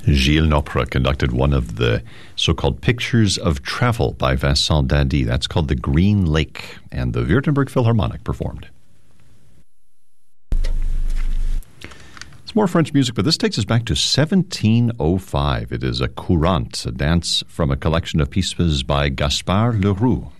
Gilles Nopre conducted one of the so-called Pictures of Travel by Vincent Dadi. That's called The Green Lake, and the Württemberg Philharmonic performed. It's more French music, but this takes us back to 1705. It is a courante, a dance from a collection of pieces by Gaspard Leroux.